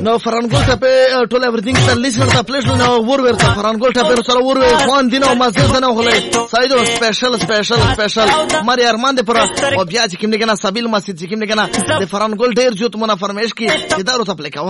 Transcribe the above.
نو فرانګول ته په ټول اوريثینګ ته لیسن ته پلیس نو ور ورته فرانګول ته په سره ور خوان دینو مزه نه غولې سایدو سپیشل مری ارمان دې پر او بیا چې کوم نه کنه سبیل مسجد چې کوم نه کنه د فرانګول ډیر جوت مونږه فرمایش کی چې دارو ته پلیکاو